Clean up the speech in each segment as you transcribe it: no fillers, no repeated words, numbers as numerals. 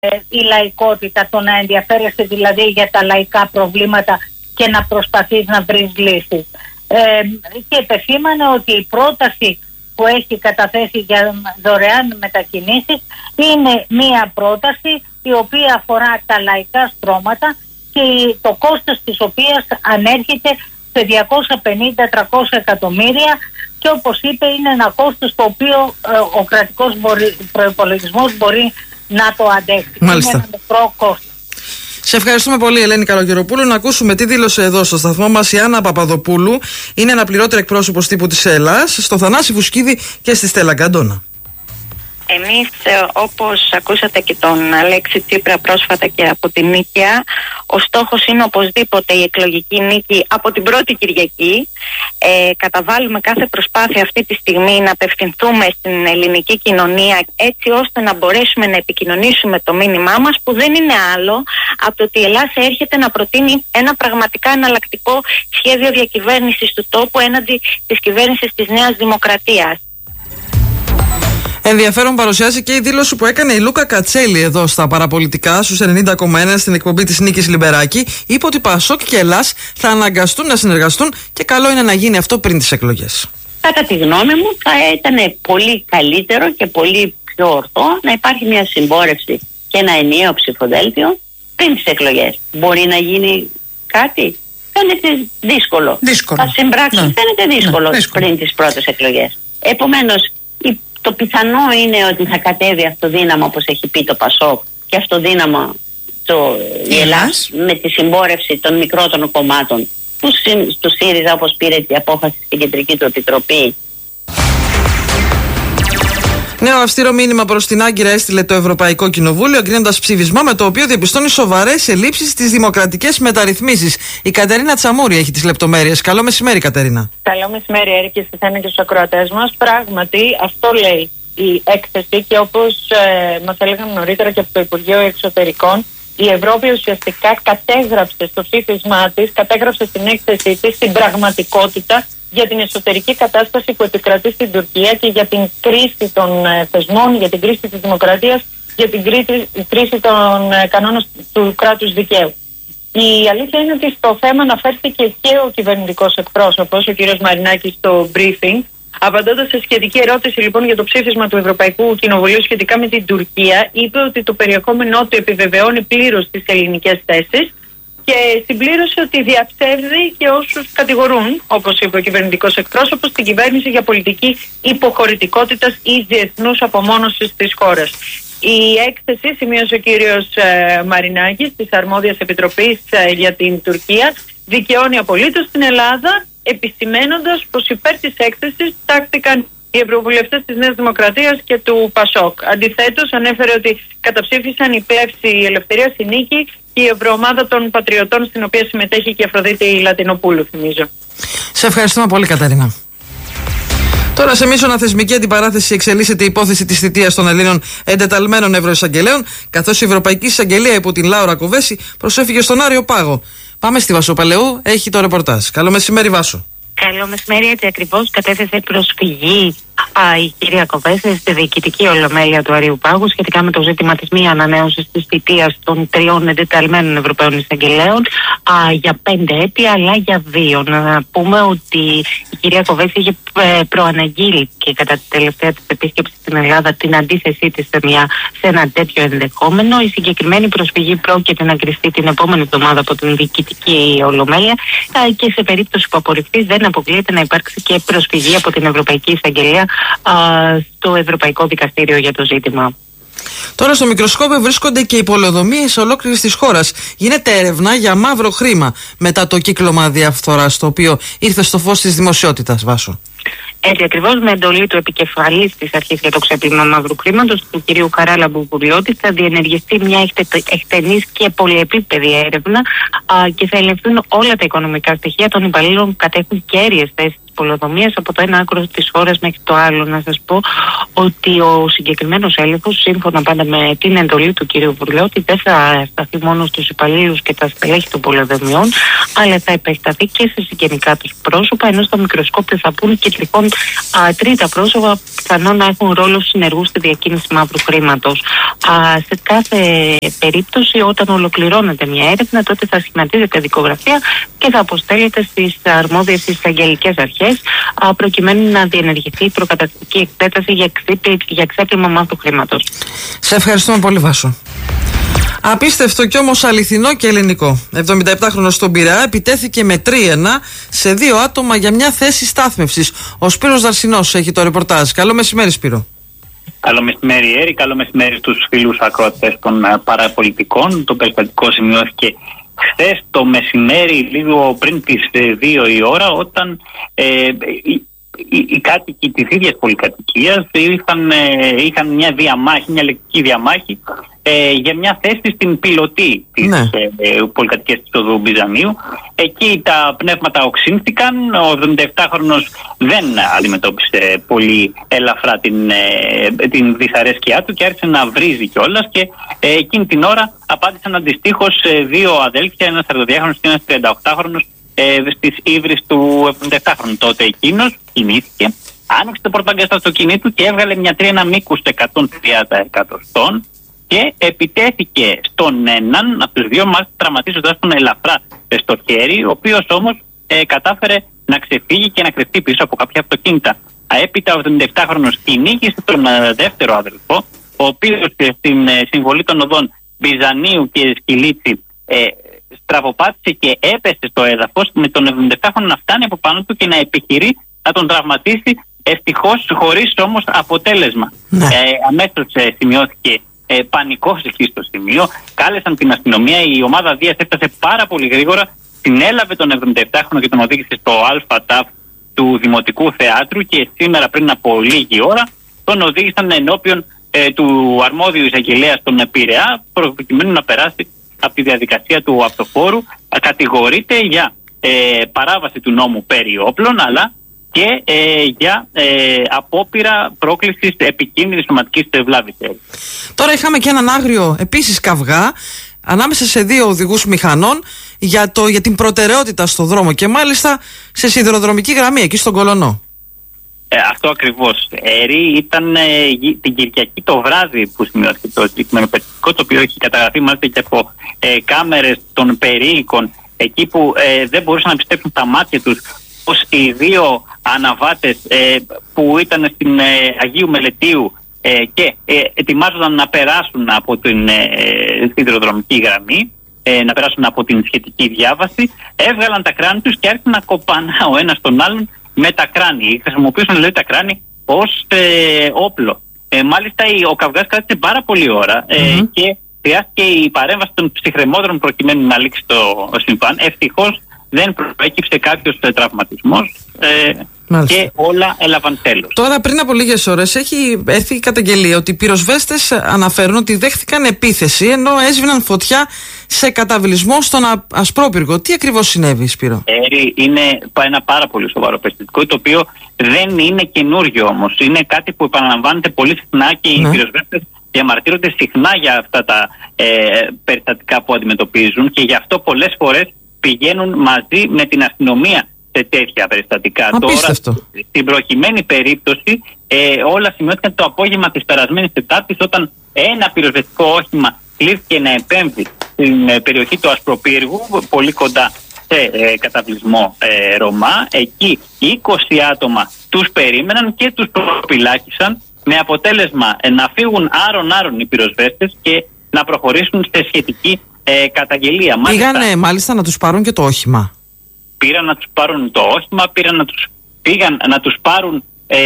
η λαϊκότητα, το να ενδιαφέρεσαι δηλαδή για τα λαϊκά προβλήματα και να προσπαθείς να βρεις λύσεις. Και επεσήμανε ότι η πρόταση που έχει καταθέσει για δωρεάν μετακινήσεις είναι μία πρόταση η οποία αφορά τα λαϊκά στρώματα και το κόστος της οποίας ανέρχεται σε 250-300 εκατομμύρια και όπως είπε είναι ένα κόστος το οποίο ο κρατικός προϋπολογισμός μπορεί να το αντέξει. Μάλιστα. Είναι ένα μικρό κόστος. Σε ευχαριστούμε πολύ, Ελένη Καλογεροπούλου. Να ακούσουμε τι δήλωσε εδώ στο σταθμό μας η Άννα Παπαδοπούλου. Είναι αναπληρώτρια εκπρόσωπος τύπου της ΕΛΑΣ, στο Θανάση Βουσκίδη και στη Στέλλα Γκαντόνα. Εμείς, όπως ακούσατε και τον Αλέξη Τσίπρα πρόσφατα και από την Νίκαια, ο στόχος είναι οπωσδήποτε η εκλογική νίκη από την πρώτη Κυριακή. Καταβάλουμε κάθε προσπάθεια αυτή τη στιγμή να απευθυνθούμε στην ελληνική κοινωνία έτσι ώστε να μπορέσουμε να επικοινωνήσουμε το μήνυμά μας, που δεν είναι άλλο από το ότι η Ελλάδα έρχεται να προτείνει ένα πραγματικά εναλλακτικό σχέδιο διακυβέρνησης του τόπου έναντι της κυβέρνησης της Νέας Δημοκρατίας. Ενδιαφέρον παρουσιάζει και η δήλωση που έκανε η Λούκα Κατσέλη εδώ στα παραπολιτικά στους 90,1 στην εκπομπή της Νίκης Λιμπεράκη. Είπε ότι Πασόκ και Ελλάς θα αναγκαστούν να συνεργαστούν και καλό είναι να γίνει αυτό πριν τις εκλογές. Κατά τη γνώμη μου θα ήταν πολύ καλύτερο και πολύ πιο ορθό να υπάρχει μια συμπόρευση και ένα ενιαίο ψηφοδέλτιο πριν τις εκλογές. Μπορεί να γίνει κάτι? Φαίνεται δύσκολο. Θα συμπράξει, φαίνεται δύσκολο πριν τις πρώτες εκλογές. Επομένως, το πιθανό είναι ότι θα κατέβει αυτοδύναμα, όπως έχει πει το Πασόκ, και αυτοδύναμα η Ελλάς με τη συμπόρευση των μικρότερων κομμάτων του ΣΥΡΙΖΑ, όπως πήρε η απόφαση στην κεντρική του επιτροπή. Νέο αυστηρό μήνυμα προς την Άγκυρα έστειλε το Ευρωπαϊκό Κοινοβούλιο, εγκρίνοντας ψήφισμα με το οποίο διαπιστώνει σοβαρές ελλείψεις στις δημοκρατικές μεταρρυθμίσεις. Η Κατερίνα Τσαμούρη έχει τις λεπτομέρειες. Καλό μεσημέρι, Κατερίνα. Καλό μεσημέρι, Έρη, και σε και στους ακροατές μας. Πράγματι, αυτό λέει η έκθεση και όπως μας έλεγαν νωρίτερα και από το Υπουργείο Εξωτερικών, η Ευρώπη ουσιαστικά κατέγραψε στο ψήφισμά της, κατέγραψε στην έκθεσή της την πραγματικότητα για την εσωτερική κατάσταση που επικρατεί στην Τουρκία και για την κρίση των θεσμών, για την κρίση της δημοκρατίας, για την κρίση των κανόνων του κράτους δικαίου. Η αλήθεια είναι ότι στο θέμα αναφέρθηκε και ο κυβερνητικός εκπρόσωπος, ο κ. Μαρινάκης, στο briefing, απαντώντας σε σχετική ερώτηση λοιπόν για το ψήφισμα του Ευρωπαϊκού Κοινοβουλίου σχετικά με την Τουρκία, είπε ότι το περιεχόμενό του επιβεβαιώνει πλήρως τις ελληνικές θέσεις και συμπλήρωσε ότι διαψεύδει και όσους κατηγορούν, όπως είπε ο κυβερνητικός εκπρόσωπος, την κυβέρνηση για πολιτική υποχωρητικότητας ή διεθνούς απομόνωσης της χώρας. Η έκθεση, σημείωσε ο κύριος Μαρινάκης της Αρμόδιας Επιτροπής για την Τουρκία, δικαιώνει απολύτως την Ελλάδα, επισημαίνοντας πως υπέρ της έκθεσης τάχθηκαν οι ευρωβουλευτές της Νέας Δημοκρατίας και του Πασόκ. Αντιθέτως, ανέφερε ότι καταψήφισαν η Πλεύση η Ελευθερία, η Νίκη και η Ευρωομάδα των Πατριωτών, στην οποία συμμετέχει και η Αφροδίτη Λατινοπούλου, θυμίζω. Σε ευχαριστούμε πολύ, Καταρίνα. Τώρα, σε μείζωνα θεσμική αντιπαράθεση εξελίσσεται η υπόθεση της θητείας των Ελλήνων εντεταλμένων ευρωεισαγγελέων, καθώς η Ευρωπαϊκή Εισαγγελία υπό την Λάουρα Κοβέση προσέφυγε στον Άριο Πάγο. Πάμε στη Βασοπαλαιού, έχει το ρεπορτάζ. Καλό μεσημέρι, Βάσο. Καλό μεσημέρι, έτσι ακριβώς κατέθεσε προσφυγή η κυρία Κοβέση στη διοικητική ολομέλεια του Αρείου Πάγου σχετικά με το ζήτημα της μη ανανέωσης της θητείας των 3 εντεταλμένων Ευρωπαίων Εισαγγελέων για 5 έτη, αλλά για 2. Να πούμε ότι η κυρία Κοβέση είχε προαναγγείλει και κατά τη τελευταία της επίσκεψη στην Ελλάδα την αντίθεσή της σε ένα τέτοιο ενδεχόμενο. Η συγκεκριμένη προσφυγή πρόκειται να κρυφτεί την επόμενη εβδομάδα από την διοικητική ολομέλεια και σε περίπτωση που απορριφθεί δεν αποκλείεται να υπάρξει και προσφυγή από την Ευρωπαϊκή Εισαγγελία στο Ευρωπαϊκό Δικαστήριο για το ζήτημα. Τώρα στο μικροσκόπιο βρίσκονται και οι πολεοδομίες ολόκληρης της χώρας. Γίνεται έρευνα για μαύρο χρήμα μετά το κύκλωμα διαφθοράς, το οποίο ήρθε στο φως της δημοσιότητας, Βάσο. Έτσι ακριβώς, με εντολή του επικεφαλής της Αρχής για το Ξέπλυμα Μαύρου Χρήματος, του κ. Χαράλαμπου Πουλιώτη, θα διενεργηθεί μια εκτενής και πολυεπίπεδη έρευνα και θα ελεγχθούν όλα τα οικονομικά στοιχεία των υπαλλήλων που κατέχουν κέρυες θέσεις της πολεοδομίας από το ένα άκρο της χώρας μέχρι το άλλο. Να σας πω ότι ο συγκεκριμένος έλεγχος, σύμφωνα πάντα με την εντολή του κ. Βουρλαιώτη, δεν θα σταθεί μόνο στους υπαλλήλους και τα στελέχη των πολεοδομιών, αλλά θα επεκταθεί και σε συγγενικά τους πρόσωπα, ενώ στο μικροσκόπιο θα μπουν και τυχόν τρίτα πρόσωπα, πιθανόν να έχουν ρόλο συνεργού στη διακίνηση μαύρου χρήματος. Σε κάθε περίπτωση, όταν ολοκληρώνεται μια έρευνα, τότε θα σχηματίζεται δικογραφία και θα αποστέλλεται στις αρμόδιες εισαγγελικές αρχές, προκειμένου να διενεργηθεί η προκαταρκτική εξέταση για ξέπλυμα μαύρου χρήματος. Σε ευχαριστούμε πολύ, Βάσο. Απίστευτο κι όμως αληθινό και ελληνικό. 77χρονος στον Πειραιά επιτέθηκε με τρίαινα σε 2 άτομα για μια θέση στάθμευσης. Ο Σπύρος Δαρσινός έχει το ρεπορτάζ. Καλό μεσημέρι, Σπύρο. Καλό μεσημέρι, Έρη. Καλό μεσημέρι στους φίλους ακροατές των παραπολιτικών. Το περιστατικό σημειώθηκε χθες το μεσημέρι, λίγο πριν τις 2 η ώρα, όταν οι κάτοικοι της ίδιας πολυκατοικίας είχαν μια διαμάχη, μια λεκτική διαμάχη για μια θέση στην πιλωτή της πολυκατοικίας της οδού Μπιζανίου. Εκεί τα πνεύματα οξύνθηκαν. Ο 77χρονος δεν αντιμετώπισε πολύ ελαφρά την δυσαρέσκειά του και άρχισε να βρίζει κιόλας, και εκείνη την ώρα απάντησαν αντιστοίχως 2 αδέλφια, ένας 42χρονος και ένας 38χρονος, στις ύβρις του 77χρονου. Τότε εκείνος κινήθηκε, άνοιξε το πορτμπαγκάζ του αυτοκινήτου και έβγαλε μια τρίνα μήκους 130 εκατοστών και επιτέθηκε στον έναν από τους 2, μάλιστα τραυματίζοντας τον ελαφρά στο χέρι, ο οποίος όμως κατάφερε να ξεφύγει και να κρυφτεί πίσω από κάποια αυτοκίνητα. Έπειτα ο 77χρονος κυνήγησε τον δεύτερο αδελφό, ο οποίος στην συμβολή των οδών Μπιζανίου και Σκυλίτσι στραβοπάτησε και έπεσε στο έδαφος, με τον 77χρονο να φτάνει από πάνω του και να επιχειρεί να τον τραυματίσει, ευτυχώς χωρίς όμως αποτέλεσμα. Αμέσως σημειώθηκε πανικός εκεί στο σημείο, κάλεσαν την αστυνομία, η ομάδα Δίας έφτασε πάρα πολύ γρήγορα, συνέλαβε τον 77χρονο και τον οδήγησε στο ΑΤΑΦ του Δημοτικού Θεάτρου και σήμερα πριν από λίγη ώρα τον οδήγησαν ενώπιον του αρμόδιου εισαγγελέα στον Πειραιά, προκειμένου να περάσει από τη διαδικασία του αυτοφόρου. Κατηγορείται για παράβαση του νόμου περί όπλων, αλλά και για απόπειρα πρόκλησης επικίνδυνης σωματικής βλάβης. Τώρα είχαμε και έναν άγριο επίσης καυγά ανάμεσα σε 2 οδηγούς μηχανών για την προτεραιότητα στο δρόμο, και μάλιστα σε σιδηροδρομική γραμμή εκεί στον Κολωνό. Αυτό ακριβώς. Ήταν την Κυριακή το βράδυ που σημειώθηκε το συγκεκριμένο περιστατικό, το οποίο έχει καταγραφεί μάλιστα και από κάμερες των περίοικων, εκεί που δεν μπορούσαν να πιστέψουν τα μάτια τους πως οι 2 αναβάτες που ήταν στην Αγίου Μελετίου και ετοιμάζονταν να περάσουν από την σιδηροδρομική γραμμή, να περάσουν από την σχετική διάβαση, έβγαλαν τα κράνη τους και άρχισαν να κοπανά ο ένας τον άλλον με τα κράνη. Χρησιμοποιούσαν δηλαδή τα κράνη ως όπλο. Μάλιστα ο καυγάς κράτησε πάρα πολλή ώρα και χρειάστηκε η παρέμβαση των ψυχρεμόδρων προκειμένου να λήξει το συμβάν. Ευτυχώς δεν προέκυψε κάποιος τραυματισμός και όλα έλαβαν τέλος. Τώρα, πριν από λίγες ώρες, έχει έρθει η καταγγελία ότι οι πυροσβέστες αναφέρουν ότι δέχτηκαν επίθεση ενώ έσβηναν φωτιά σε καταβλισμό στον Ασπρόπυργο. Τι ακριβώς συνέβη, Σπύρο? Είναι ένα πάρα πολύ σοβαρό περιστατικό, το οποίο δεν είναι καινούριο όμως. Είναι κάτι που επαναλαμβάνεται πολύ συχνά και οι πυροσβέστες διαμαρτύρονται συχνά για αυτά τα περιστατικά που αντιμετωπίζουν, και γι' αυτό πολλές φορές πηγαίνουν μαζί με την αστυνομία σε τέτοια περιστατικά. Απίστευτο. Τώρα, στην προκειμένη περίπτωση, όλα σημειώθηκαν το απόγευμα της περασμένης Τετάρτης, όταν ένα πυροσβεστικό όχημα κλείθηκε να επέμβει στην περιοχή του Ασπροπύργου, πολύ κοντά σε καταβλισμό Ρωμά. Εκεί 20 άτομα τους περίμεναν και τους προφυλάκησαν, με αποτέλεσμα να φύγουν άρον-άρον οι πυροσβέστες και να προχωρήσουν σε σχετική καταγγελία. Πήγανε μάλιστα να τους πάρουν και το όχημα. Πήραν να τους πάρουν το όχημα, πήγαν να τους πάρουν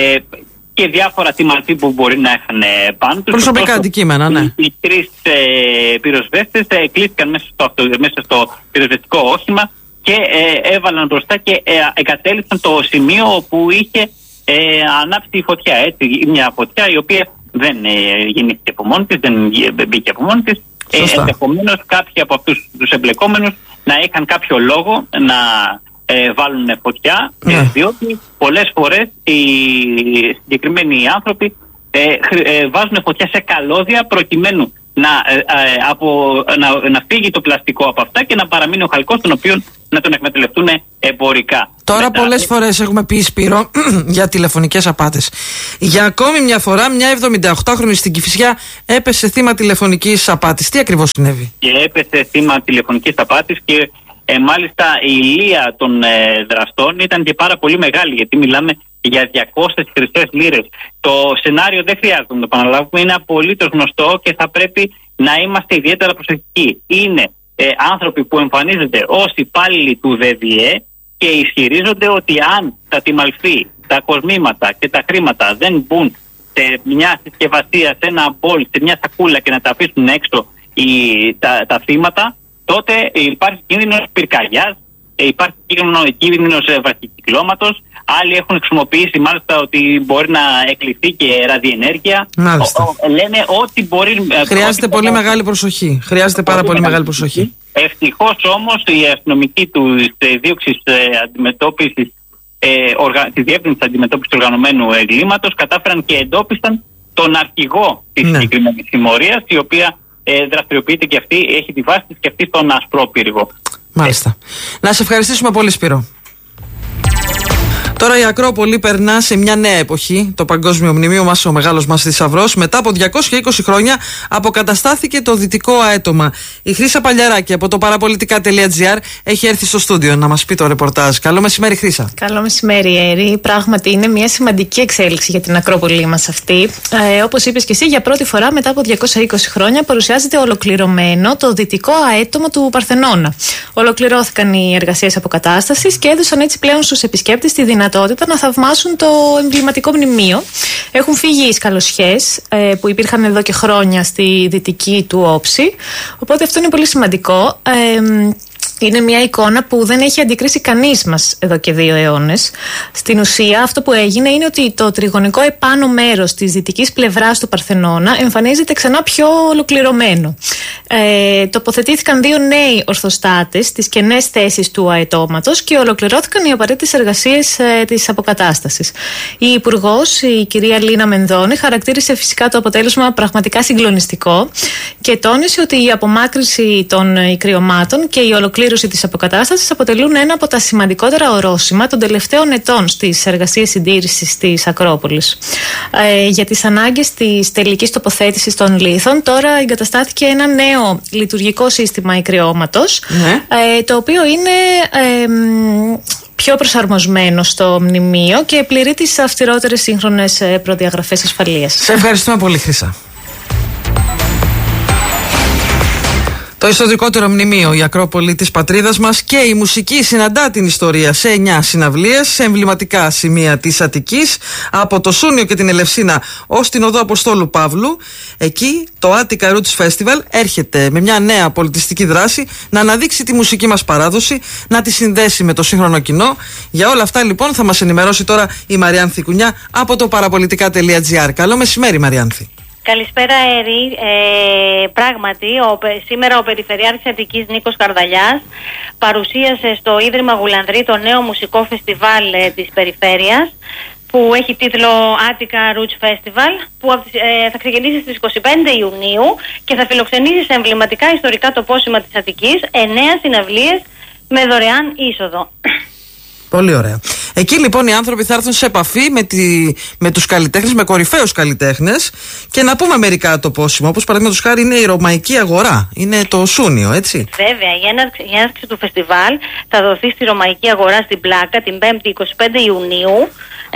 και διάφορα τιμαρτή που μπορεί να είχαν πάνω τους. Προσωπικά αντικείμενα, ναι. Οι 3 πυροσβέστες κλείστηκαν μέσα στο πυροσβεστικό όχημα και έβαλαν μπροστά και εγκατέλειψαν το σημείο όπου είχε ανάψει η φωτιά. Έτσι, μια φωτιά η οποία δεν γεννήθηκε από μόνη της, δεν μπήκε από μόνη της. Ενδεχομένως κάποιοι από αυτούς τους εμπλεκόμενους να είχαν κάποιο λόγο να βάλουν φωτιά, διότι πολλές φορές οι συγκεκριμένοι άνθρωποι βάζουν φωτιά σε καλώδια προκειμένου να φύγει το πλαστικό από αυτά και να παραμείνει ο χαλκός, τον οποίο να τον εκμεταλλευτούν εμπορικά. Τώρα πολλές φορές έχουμε πει, Σπύρο, για τηλεφωνικές απάτες. Για ακόμη μια φορά μια 78χρονη στην Κηφισιά έπεσε θύμα τηλεφωνικής απάτης. Τι ακριβώς συνέβη? Και έπεσε θύμα τηλεφωνικής απάτης και μάλιστα η ηλία των δραστών ήταν και πάρα πολύ μεγάλη, γιατί μιλάμε για 200 χρυσές λίρες. Το σενάριο δεν χρειάζεται να το επαναλάβουμε, είναι απολύτως γνωστό και θα πρέπει να είμαστε ιδιαίτερα προσεκτικοί. Είναι άνθρωποι που εμφανίζονται ως υπάλληλοι του ΔΔΕ και ισχυρίζονται ότι αν τα τιμαλφή, τα κοσμήματα και τα χρήματα δεν μπουν σε μια συσκευασία, σε ένα μπολ, σε μια σακούλα και να τα αφήσουν έξω τα θύματα, τότε υπάρχει κίνδυνος πυρκαγιάς, υπάρχει κίνδυνος βραχικυκλώματος. Άλλοι έχουν χρησιμοποιήσει μάλιστα ότι μπορεί να εκκληθεί και ραδιενέργεια. Λένε ότι μπορεί. Χρειάζεται πολύ μεγάλη προσοχή. Χρειάζεται πάρα πολύ μεγάλη προσοχή. Ευτυχώς όμως οι αστυνομικοί της δίωξης αντιμετώπισης, τη διεύθυνση αντιμετώπισης του οργανωμένου εγκλήματος, κατάφεραν και εντόπισαν τον αρχηγό της συγκεκριμένης συμμορίας, η οποία δραστηριοποιείται και αυτή, έχει τη βάση της και αυτή στον Ασπρόπυργο. Μάλιστα. Να σε ευχαριστήσουμε πολύ, Σπύρο. Τώρα η Ακρόπολη περνά σε μια νέα εποχή. Το Παγκόσμιο Μνημείο μας, ο μεγάλος μας θησαυρός, μετά από 220 χρόνια αποκαταστάθηκε το δυτικό αέτομα. Η Χρύσα Παλιαράκη από το παραπολιτικά.gr έχει έρθει στο στούντιο να μας πει το ρεπορτάζ. Καλό μεσημέρι, Χρύσα. Καλό μεσημέρι, Έρη. Πράγματι είναι μια σημαντική εξέλιξη για την Ακρόπολη μας αυτή. Όπως είπες και εσύ, για πρώτη φορά μετά από 220 χρόνια παρουσιάζεται ολοκληρωμένο το δυτικό αέτομα του Παρθενώνα. Ολοκληρώθηκαν οι εργασίες αποκατάστασης και έδωσαν έτσι πλέον στους επισκέπτες τη δυνατότητα να θαυμάσουν το εμβληματικό μνημείο. Έχουν φύγει οι σκαλωσιές που υπήρχαν εδώ και χρόνια στη δυτική του όψη. Οπότε αυτό είναι πολύ σημαντικό. Είναι μια εικόνα που δεν έχει αντικρίσει κανείς μας εδώ και 2 αιώνες. Στην ουσία αυτό που έγινε είναι ότι το τριγωνικό επάνω μέρος της δυτικής πλευράς του Παρθενώνα εμφανίζεται ξανά πιο ολοκληρωμένο. Τοποθετήθηκαν 2 νέοι ορθοστάτες στις κενές θέσεις του αετώματος και ολοκληρώθηκαν οι απαραίτητες εργασίες της αποκατάστασης. Η Υπουργός, η κυρία Λίνα Μενδώνη, χαρακτήρισε φυσικά το αποτέλεσμα πραγματικά συγκλονιστικό και τόνισε ότι η απομάκρυνση των ικριωμάτων και η ολοκλήρωση της αποκατάστασης αποτελούν ένα από τα σημαντικότερα ορόσημα των τελευταίων ετών στις εργασίες συντήρησης της Ακρόπολης. Για τις ανάγκες της τελικής τοποθέτησης των λίθων, τώρα εγκαταστάθηκε ένα νέο λειτουργικό σύστημα ικριώματος, το οποίο είναι πιο προσαρμοσμένο στο μνημείο και πληρεί τις αυστηρότερες σύγχρονες προδιαγραφές ασφαλείας. Σε ευχαριστούμε πολύ, Χρύσα. Το ιστορικότερο μνημείο, η Ακρόπολη της πατρίδας μας, και η μουσική συναντά την ιστορία σε 9 συναυλίες σε εμβληματικά σημεία της Αττικής, από το Σούνιο και την Ελευσίνα ως την Οδό Αποστόλου Παύλου. Εκεί το Attica Roots Festival έρχεται με μια νέα πολιτιστική δράση να αναδείξει τη μουσική μας παράδοση, να τη συνδέσει με το σύγχρονο κοινό. Για όλα αυτά λοιπόν θα μας ενημερώσει τώρα η Μαριάνθη Κουνιά από το παραπολιτικά.gr. Καλό μεσημέρι, Μαριάνθη. Καλησπέρα, Ερή. Πράγματι, σήμερα ο Περιφερειάρχης Αττικής Νίκος Καρδαλιάς παρουσίασε στο Ίδρυμα Γουλανδρή το νέο μουσικό φεστιβάλ της Περιφέρειας, που έχει τίτλο Attica Roots Festival, που θα ξεκινήσει στις 25 Ιουνίου και θα φιλοξενήσει σε εμβληματικά ιστορικά τοπόσημα της Αττικής 9 συναυλίες με δωρεάν είσοδο. Πολύ ωραία. Εκεί λοιπόν οι άνθρωποι θα έρθουν σε επαφή με τους καλλιτέχνες, με κορυφαίους καλλιτέχνες, και να πούμε μερικά τοπόσιμα, όπως παραδείγματος χάρη είναι η Ρωμαϊκή Αγορά, είναι το Σούνιο, έτσι. Βέβαια, η έναρξη του φεστιβάλ θα δοθεί στη Ρωμαϊκή Αγορά στην Πλάκα την 5η 25 Ιουνίου.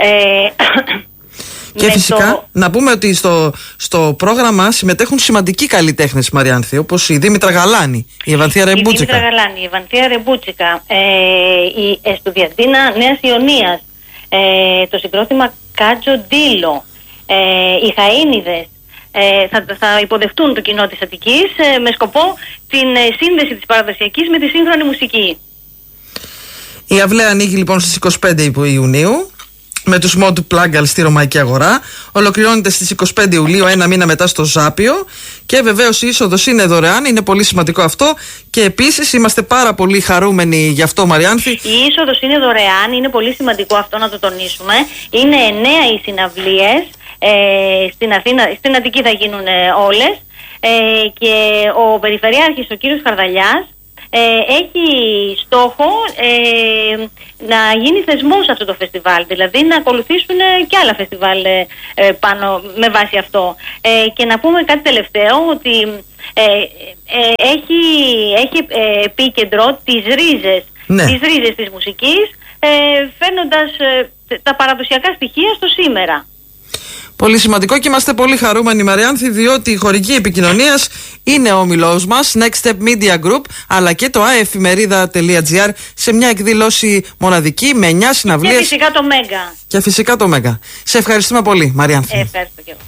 Και φυσικά να πούμε ότι στο πρόγραμμα συμμετέχουν σημαντικοί καλλιτέχνες, Μαριάνθη, όπως η Δήμητρα Γαλάνη, η Ευανθία Ρεμπούτσικα. Η Ευανθία Ρεμπούτσικα, η Εστουδιαντίνα Νέας Ιωνίας, το συγκρότημα Κάτζο Ντίλο, οι Χαΐνιδες θα υποδεχτούν το κοινό της Αττικής με σκοπό την σύνδεση της παραδοσιακής με τη σύγχρονη μουσική. Η αυλαία ανοίγει λοιπόν στις 25 Ιουνίου. με τους Mod Pluggal στη Ρωμαϊκή Αγορά. Ολοκληρώνεται στις 25 Ιουλίου, ένα μήνα μετά στο Ζάπιο. Και βεβαίως η είσοδος είναι δωρεάν, είναι πολύ σημαντικό αυτό. Και επίσης είμαστε πάρα πολύ χαρούμενοι γι' αυτό, Μαριάνθη. Η είσοδος είναι δωρεάν, είναι πολύ σημαντικό αυτό να το τονίσουμε. Είναι 9 οι συναυλίες. Στην Αθήνα, στην Αττική θα γίνουν όλες. Και ο Περιφερειάρχης, ο κύριος Χαρδαλιάς, έχει στόχο να γίνει θεσμός αυτό το φεστιβάλ, δηλαδή να ακολουθήσουν και άλλα φεστιβάλ πάνω με βάση αυτό. Και να πούμε κάτι τελευταίο, ότι έχει επίκεντρο τις ρίζες, τις ρίζες της μουσικής, φέρνοντας τα παραδοσιακά στοιχεία στο σήμερα. Πολύ σημαντικό και είμαστε πολύ χαρούμενοι, Μαριάνθη, διότι η χορηγή επικοινωνίας είναι ο όμιλός μας, Next Step Media Group, αλλά και το aefημερίδα.gr, σε μια εκδήλωση μοναδική με 9 συναυλίες. Και φυσικά το Μέγκα. Και φυσικά το Μέγκα. Σε ευχαριστούμε πολύ, Μαριάνθη. Ευχαριστώ και εγώ.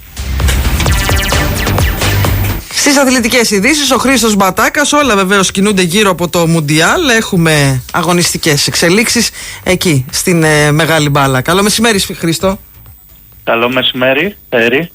Στις αθλητικές ειδήσεις, ο Χρήστος Μπατάκας. Όλα βεβαίως κινούνται γύρω από το Μουντιάλ. Έχουμε αγωνιστικές εξελίξεις εκεί στην μεγάλη μπάλα. Καλό μεσημέρι, Χρήστο. Καλό μεσημέρι, Έρη.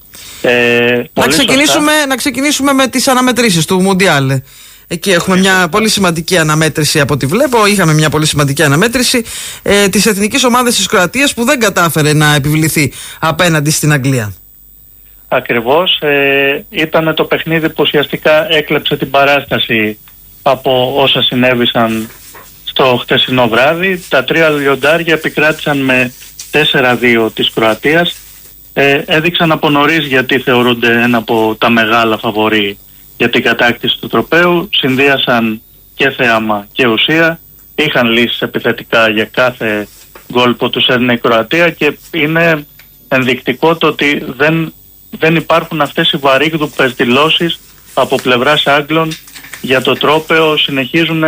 Να ξεκινήσουμε με τις αναμετρήσεις του Μουντιάλ. Εκεί έχουμε μια πολύ σημαντική αναμέτρηση από ό,τι βλέπω. Είχαμε μια πολύ σημαντική αναμέτρηση της εθνικής ομάδας της Κροατίας, που δεν κατάφερε να επιβληθεί απέναντι στην Αγγλία. Ακριβώς. Ήταν το παιχνίδι που ουσιαστικά έκλεψε την παράσταση από όσα συνέβησαν στο χτεσινό βράδυ. Τα τρία λιοντάρια επικράτησαν με 4-2 της Κροατίας. Έδειξαν από νωρίς γιατί θεωρούνται ένα από τα μεγάλα φαβορί για την κατάκτηση του τροπαίου. Συνδύασαν και θέαμα και ουσία. Είχαν λύσεις επιθετικά για κάθε γκολ που τους έδινε η Κροατία, και είναι ενδεικτικό το ότι δεν υπάρχουν αυτές οι βαρύγδουπες δηλώσεις από πλευράς Άγγλων για το τρόπαιο. Συνεχίζουν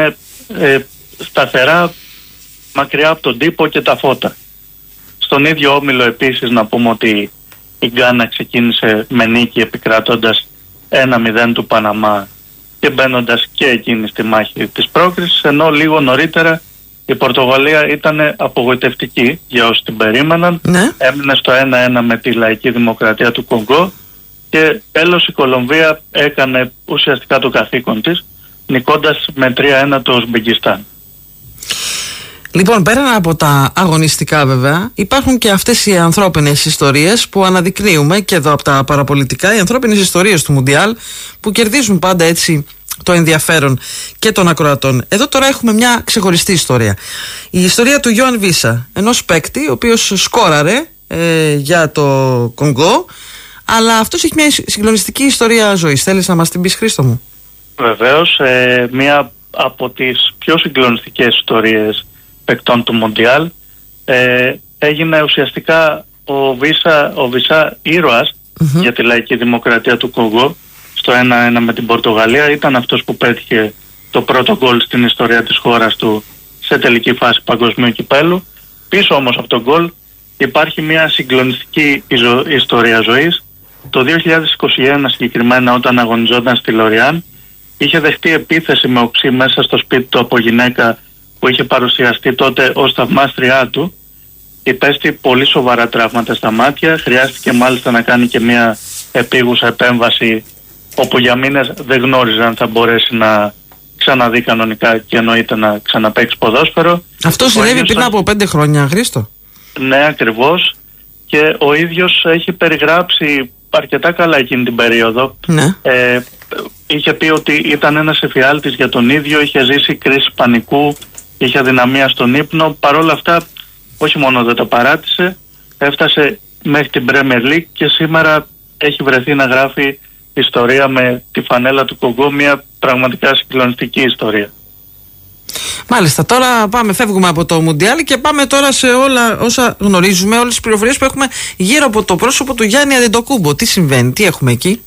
σταθερά μακριά από τον τύπο και τα φώτα. Στον ίδιο όμιλο επίσης να πούμε ότι η Γκάνα ξεκίνησε με νίκη, επικρατώντας 1-0 του Παναμά και μπαίνοντας και εκείνη στη μάχη της πρόκρισης, ενώ λίγο νωρίτερα η Πορτογαλία ήταν απογοητευτική για όσοι την περίμεναν. Έμεινε στο 1-1 με τη Λαϊκή Δημοκρατία του Κονγκό, και τέλος η Κολομβία έκανε ουσιαστικά το καθήκον της, νικώντας με 3-1 το Ουσμπεκιστάν. Λοιπόν, πέραν από τα αγωνιστικά βέβαια, υπάρχουν και αυτές οι ανθρώπινες ιστορίες που αναδεικνύουμε και εδώ από τα παραπολιτικά, οι ανθρώπινες ιστορίες του Μουντιάλ, που κερδίζουν πάντα έτσι το ενδιαφέρον και των ακροατών. Εδώ τώρα έχουμε μια ξεχωριστή ιστορία. Η ιστορία του Ιωάν Βίσα, ενός παίκτη ο οποίος σκόραρε για το Κονγκό, αλλά αυτός έχει μια συγκλονιστική ιστορία ζωής. Θέλεις να μας την πεις, Χρήστο μου? Βεβαίως, μια από τις πιο συγκλονιστικές ιστορίες παικτών του Μοντιάλ. Έγινε ουσιαστικά ο Βίσα ήρωας για τη Λαϊκή Δημοκρατία του Κονγκό στο 1-1 με την Πορτογαλία. Ήταν αυτός που πέτυχε το πρώτο γκολ στην ιστορία της χώρας του σε τελική φάση παγκοσμίου κυπέλου. Πίσω όμως από τον γκολ υπάρχει μια συγκλονιστική ιστορία ζωής. Το 2021 συγκεκριμένα, όταν αγωνιζόταν στη Λοριάν, είχε δεχτεί επίθεση με οξύ μέσα στο σπίτι του από γυναίκα που είχε παρουσιαστεί τότε ως θαυμάστριά του. Υπέστη πολύ σοβαρά τραύματα στα μάτια, χρειάστηκε μάλιστα να κάνει και μια επίγουσα επέμβαση, όπου για μήνες δεν γνώριζε αν θα μπορέσει να ξαναδεί κανονικά και εννοείται να ξαναπαίξει ποδόσφαιρο. Αυτό συνέβη πριν από 5 χρόνια, Χρήστο. Ναι, ακριβώς. Και ο ίδιος έχει περιγράψει αρκετά καλά εκείνη την περίοδο. Ναι. Είχε πει ότι ήταν ένας εφιάλτης για τον ίδιο, είχε ζήσει κρίση πανικού, είχε αδυναμία στον ύπνο. Παρ' όλα αυτά, όχι μόνο δεν τα παράτησε, έφτασε μέχρι την Premier League και σήμερα έχει βρεθεί να γράφει ιστορία με τη φανέλα του Κονγκό, μια πραγματικά συγκλονιστική ιστορία. Μάλιστα, τώρα φεύγουμε από το Μουντιάλ και πάμε τώρα σε όλα όσα γνωρίζουμε, όλες τις πληροφορίες που έχουμε γύρω από το πρόσωπο του Γιάννη Αντετοκούμπο. Τι συμβαίνει, τι έχουμε εκεί?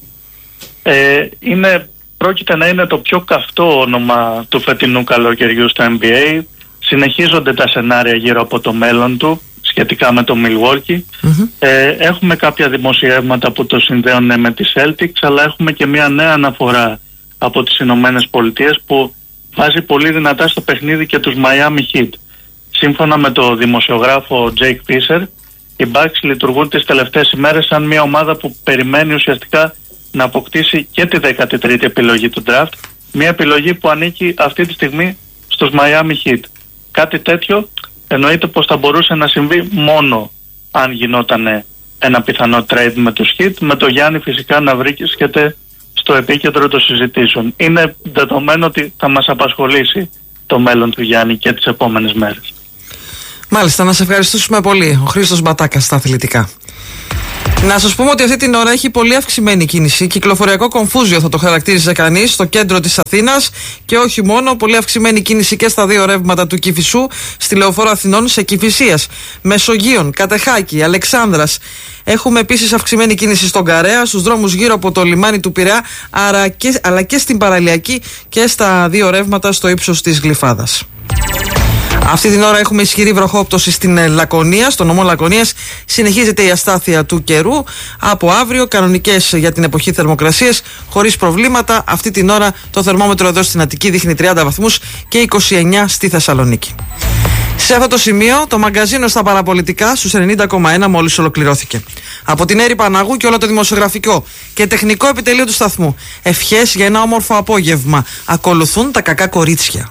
Πρόκειται να είναι το πιο καυτό όνομα του φετινού καλοκαιριού στο NBA. Συνεχίζονται τα σενάρια γύρω από το μέλλον του σχετικά με το Milwaukee. Έχουμε κάποια δημοσιεύματα που το συνδέουν με τις Celtics, αλλά έχουμε και μια νέα αναφορά από τις Ηνωμένες Πολιτείες που βάζει πολύ δυνατά στο παιχνίδι και τους Miami Heat. Σύμφωνα με το δημοσιογράφο Jake Fisher, οι Bucks λειτουργούν τις τελευταίες ημέρες σαν μια ομάδα που περιμένει ουσιαστικά να αποκτήσει και τη 13η επιλογή του draft, μια επιλογή που ανήκει αυτή τη στιγμή στους Miami Heat. Κάτι τέτοιο εννοείται πως θα μπορούσε να συμβεί μόνο αν γινόταν ένα πιθανό trade με τους Heat, με το Γιάννη φυσικά να βρίσκεται στο επίκεντρο των συζητήσεων. Είναι δεδομένο ότι θα μας απασχολήσει το μέλλον του Γιάννη και τις επόμενες μέρες. Μάλιστα, να σε ευχαριστήσουμε πολύ. Ο Χρήστος Μπατάκας στα αθλητικά. Να σας πούμε ότι αυτή την ώρα έχει πολύ αυξημένη κίνηση. Κυκλοφοριακό κομφούζιο θα το χαρακτήριζε κανείς στο κέντρο της Αθήνας και όχι μόνο. Πολύ αυξημένη κίνηση και στα δύο ρεύματα του Κηφισού, στη Λεωφόρο Αθηνών, σε Κηφισίας, Μεσογείων, Κατεχάκη, Αλεξάνδρας. Έχουμε επίσης αυξημένη κίνηση στον Καρέα, στους δρόμους γύρω από το λιμάνι του Πειραιά, αλλά και στην Παραλιακή και στα δύο ρεύματα στο ύψος της Γλυφάδας. Αυτή την ώρα έχουμε ισχυρή βροχόπτωση στην Λακωνία, στο νομό Λακωνίας. Συνεχίζεται η αστάθεια του καιρού. Από αύριο, κανονικές για την εποχή θερμοκρασίες, χωρίς προβλήματα. Αυτή την ώρα το θερμόμετρο εδώ στην Αττική δείχνει 30 βαθμούς και 29 στη Θεσσαλονίκη. Σε αυτό το σημείο, το μαγκαζίνο στα παραπολιτικά στους 90,1 μόλις ολοκληρώθηκε. Από την Έρη Παναγού και όλο το δημοσιογραφικό και τεχνικό επιτελείο του σταθμού, ευχές για ένα όμορφο απόγευμα. Ακολουθούν τα κακά κορίτσια.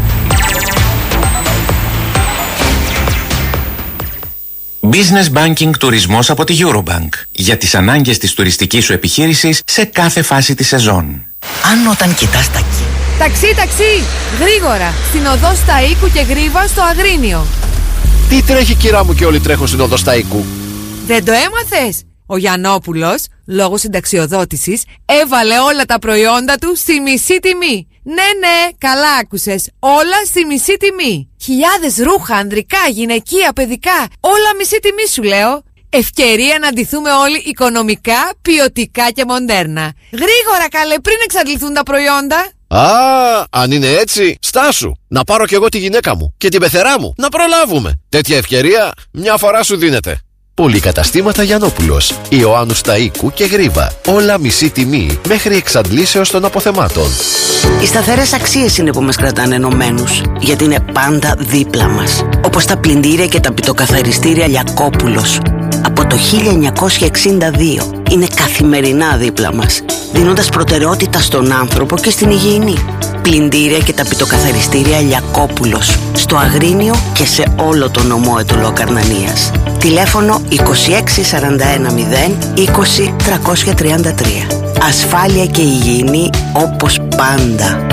Business Banking Τουρισμός από τη Eurobank. Για τις ανάγκες της τουριστικής σου επιχείρησης σε κάθε φάση της σεζόν. Αν όταν κοιτάς τα Ταξί! Γρήγορα! Στην οδό Σταΐκου και Γρίβα στο Αγρίνιο. Τι τρέχει, κυρά μου, και όλοι τρέχουν στην οδό Σταΐκου? Δεν το έμαθες? Ο Γιαννόπουλος, λόγω συνταξιοδότησης, έβαλε όλα τα προϊόντα του στη μισή τιμή. Ναι, καλά άκουσες. Όλα στη μισή τιμή. Χιλιάδες ρούχα, ανδρικά, γυναικεία, παιδικά. Όλα μισή τιμή σου λέω. Ευκαιρία να ντυθούμε όλοι οικονομικά, ποιοτικά και μοντέρνα. Γρήγορα καλέ, πριν εξαντληθούν τα προϊόντα. Α, αν είναι έτσι, στάσου. Να πάρω κι εγώ τη γυναίκα μου και την πεθερά μου. Να προλάβουμε. Τέτοια ευκαιρία μια φορά σου δίνεται. Πολυκαταστήματα Γιαννόπουλος, Ιωάννου Σταΐκου και Γρίβα. Όλα μισή τιμή μέχρι εξαντλήσεως των αποθεμάτων. Οι σταθερές αξίες είναι που μας κρατάνε ενωμένους, γιατί είναι πάντα δίπλα μας. Όπως τα πλυντήρια και τα πιτοκαθαριστήρια Λιακόπουλος. Από το 1962 είναι καθημερινά δίπλα μας, δίνοντας προτεραιότητα στον άνθρωπο και στην υγιεινή. Πλυντήρια και τα πιτοκαθαριστήρια Λιακόπουλος, στο Αγρίνιο και σε όλο το νομό Αιτωλό-Καρνανίας. Τηλέφωνο 2641 0 20 333. Ασφάλεια και υγιεινή όπως πάντα.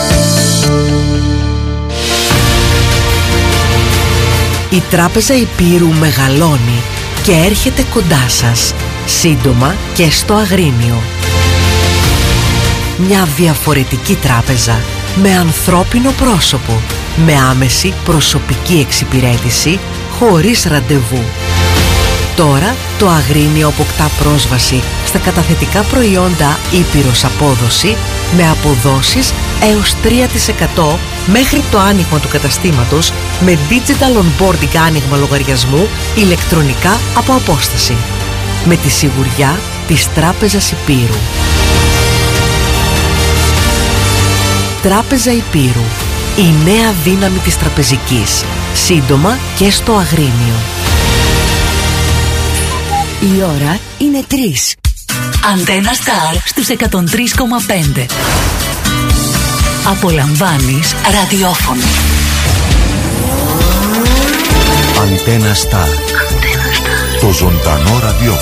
Η Τράπεζα Υπήρου μεγαλώνει και έρχεται κοντά σας, σύντομα και στο Αγρίνιο. Μια διαφορετική τράπεζα με ανθρώπινο πρόσωπο, με άμεση προσωπική εξυπηρέτηση, χωρίς ραντεβού. Τώρα το Αγρίνιο αποκτά πρόσβαση στα καταθετικά προϊόντα Ήπειρος Απόδοση με αποδόσεις έως 3% μέχρι το άνοιγμα του καταστήματος, με digital onboarding άνοιγμα λογαριασμού ηλεκτρονικά από απόσταση. Με τη σιγουριά της Τράπεζας Υπήρου. Τράπεζα Υπήρου. Η νέα δύναμη της τραπεζικής. Σύντομα και στο Αγρίνιο. Η ώρα είναι 3. Αντένα Σταρ στους 103,5. Απολαμβάνεις ραδιόφωνο. Αντένα Σταρ. Το ζωντανό ραδιόφωνο.